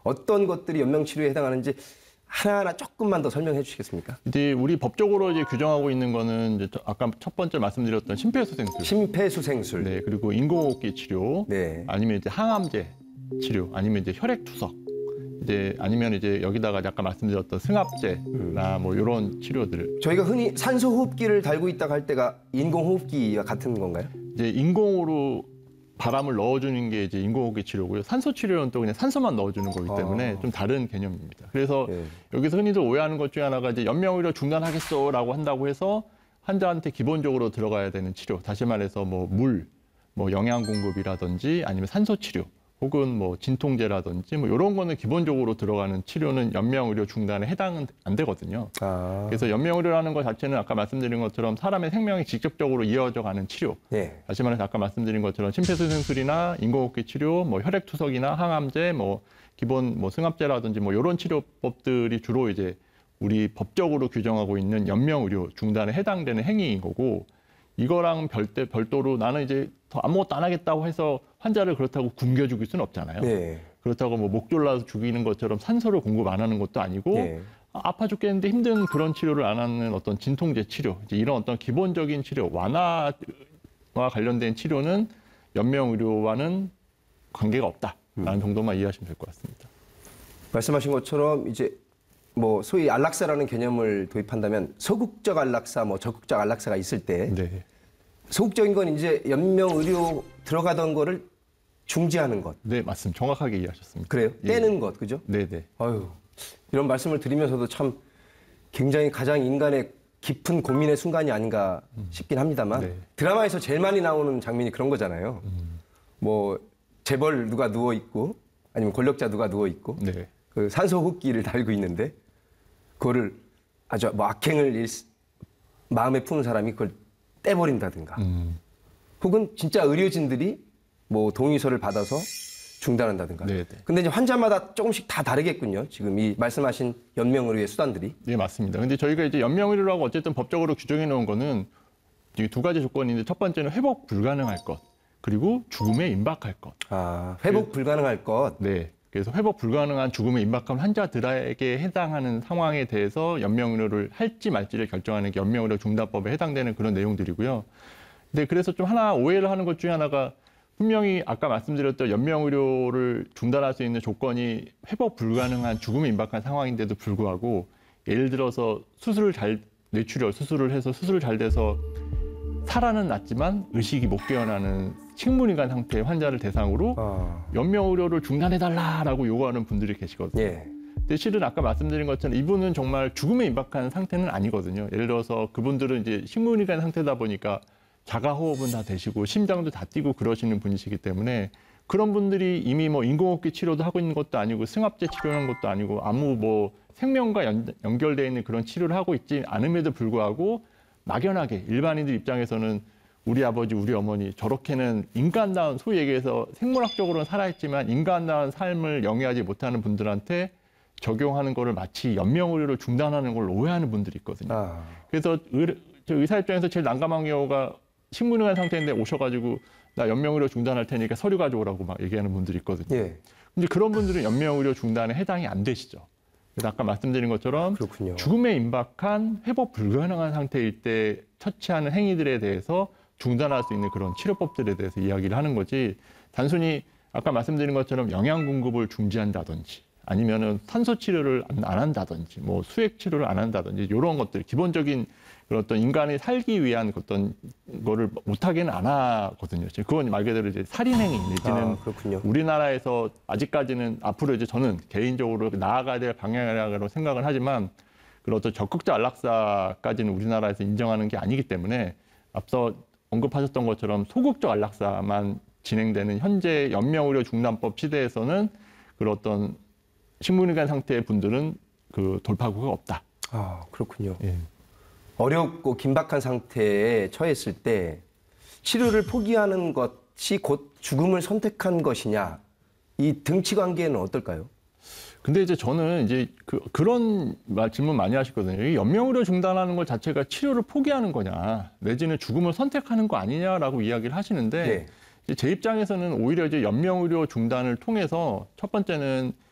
어떤 것들이 연명치료에 해당하는지 하나하나 조금만 더 설명해 주시겠습니까? 이제 우리 법적으로 이제 규정하고 있는 거는 이제 아까 첫 번째 말씀드렸던 심폐소생술, 심폐소생술. 네, 그리고 인공호흡기 치료, 네. 아니면 이제 항암제 치료, 아니면 이제 혈액투석, 이제 아니면 이제 여기다가 아까 말씀드렸던 승합제나 뭐 이런 치료들. 저희가 흔히 산소호흡기를 달고 있다고 할 때가 인공호흡기와 같은 건가요? 이제 인공으로 바람을 넣어주는 게 이제 인공호흡기 치료고요. 산소 치료는 또 그냥 산소만 넣어주는 거기 때문에 좀 다른 개념입니다. 그래서 네. 여기서 흔히들 오해하는 것 중에 하나가 이제 연명의료 중단하겠어라고 한다고 해서 환자한테 기본적으로 들어가야 되는 치료, 다시 말해서 뭐 물, 뭐 영양 공급이라든지 아니면 산소 치료, 혹은 뭐 진통제라든지 뭐 이런 거는 기본적으로 들어가는 치료는 연명의료 중단에 해당은 안 되거든요. 그래서 연명의료라는 것 자체는 아까 말씀드린 것처럼 사람의 생명이 직접적으로 이어져 가는 치료. 네. 다시 말해서 아까 말씀드린 것처럼 심폐소생술이나 인공호흡기 치료, 뭐 혈액투석이나 항암제, 뭐 기본 뭐 승합제라든지 뭐 이런 치료법들이 주로 이제 우리 법적으로 규정하고 있는 연명의료 중단에 해당되는 행위인 거고, 이거랑 별도로 나는 이제 더 아무것도 안 하겠다고 해서 환자를 그렇다고 굶겨 죽일 수는 없잖아요. 네. 그렇다고 뭐 목 졸라서 죽이는 것처럼 산소를 공급 안 하는 것도 아니고, 네. 아파 죽겠는데 힘든 그런 치료를 안 하는 어떤 진통제 치료, 이제 이런 어떤 기본적인 치료, 완화와 관련된 치료는 연명의료와는 관계가 없다라는 정도만 이해하시면 될 것 같습니다. 말씀하신 것처럼 이제 뭐 소위 안락사라는 개념을 도입한다면 소극적 안락사, 뭐 적극적 안락사가 있을 때 네, 소극적인 건 이제 연명의료 들어가던 거를 중지하는 것. 네, 맞습니다. 정확하게 이해하셨습니다. 그래요? 예. 떼는 것, 그죠? 네, 네. 아유, 이런 말씀을 드리면서도 참 굉장히 가장 인간의 깊은 고민의 순간이 아닌가 싶긴 합니다만 네. 드라마에서 제일 많이 나오는 장면이 그런 거잖아요. 뭐 재벌 누가 누워 있고 아니면 권력자 누가 누워 있고 네. 그 산소호흡기를 달고 있는데 그거를 아주 뭐 악행을 마음에 품은 사람이 그걸 떼버린다든가 혹은 진짜 의료진들이 뭐 동의서를 받아서 중단한다든가. 네네. 근데 이제 환자마다 조금씩 다 다르겠군요. 지금 이 말씀하신 연명의료의 수단들이. 네, 맞습니다. 근데 저희가 이제 연명의료라고 어쨌든 법적으로 규정해 놓은 거는 이 두 가지 조건인데, 첫 번째는 회복 불가능할 것, 그리고 죽음에 임박할 것. 아, 회복 불가능할 것. 네. 그래서 회복 불가능한 죽음에 임박한 환자들에게 해당하는 상황에 대해서 연명의료를 할지 말지를 결정하는 게 연명의료 중단법에 해당되는 그런 내용들이고요. 근데 그래서 좀 하나 오해를 하는 것 중에 하나가, 분명히 아까 말씀드렸던 연명의료를 중단할 수 있는 조건이 회복 불가능한 죽음에 임박한 상황인데도 불구하고, 예를 들어서 뇌출혈 수술을 해서 수술 잘 돼서 살아는 났지만 의식이 못 깨어나는 식물인간 상태의 환자를 대상으로 연명의료를 중단해달라라고 요구하는 분들이 계시거든요. 예. 근데 실은 아까 말씀드린 것처럼 이분은 정말 죽음에 임박한 상태는 아니거든요. 예를 들어서 그분들은 이제 식물인간 상태다 보니까 자가호흡은 다 되시고 심장도 다 뛰고 그러시는 분이시기 때문에, 그런 분들이 이미 뭐 인공호흡기 치료도 하고 있는 것도 아니고 승합제 치료하는 것도 아니고 아무 뭐 생명과 연결되어 있는 그런 치료를 하고 있지 않음에도 불구하고 막연하게 일반인들 입장에서는 우리 아버지, 우리 어머니 저렇게는 인간다운, 소위 얘기해서 생물학적으로는 살아있지만 인간다운 삶을 영위하지 못하는 분들한테 적용하는 거를 마치 연명의료를 중단하는 걸 오해하는 분들이 있거든요. 그래서 저 의사 입장에서 제일 난감한 경우가 식물인간 상태인데 오셔가지고 나 연명의료 중단할 테니까 서류 가져오라고 막 얘기하는 분들이 있거든요. 예. 근데 그런 분들은 연명의료 중단에 해당이 안 되시죠. 그래서 아까 말씀드린 것처럼 그렇군요. 죽음에 임박한 회복 불가능한 상태일 때 처치하는 행위들에 대해서 중단할 수 있는 그런 치료법들에 대해서 이야기를 하는 거지, 단순히 아까 말씀드린 것처럼 영양 공급을 중지한다든지 아니면은 산소 치료를 안 한다든지 뭐 수액 치료를 안 한다든지 이런 것들, 기본적인 그런 어떤 인간이 살기 위한 어떤 거를 못하게는 안 하거든요. 그건 말 그대로 이제 살인행위 내지는 그렇군요. 우리나라에서 아직까지는, 앞으로 이제 저는 개인적으로 나아가야 될 방향이라고 생각을 하지만, 그런 어떤 적극적 안락사까지는 우리나라에서 인정하는 게 아니기 때문에 앞서 언급하셨던 것처럼 소극적 안락사만 진행되는 현재 연명의료 중단법 시대에서는 그런 어떤 식물인간 상태의 분들은 그 돌파구가 없다. 아, 그렇군요. 예. 어렵고 긴박한 상태에 처했을 때 치료를 포기하는 것이 곧 죽음을 선택한 것이냐, 이 등치 관계는 어떨까요? 근데 이제 저는 이제 그런 질문 많이 하시거든요. 이 연명의료 중단하는 것 자체가 치료를 포기하는 거냐, 내지는 죽음을 선택하는 거 아니냐라고 이야기를 하시는데, 네. 이제 제 입장에서는 오히려 이제 연명의료 중단을 통해서 첫 번째는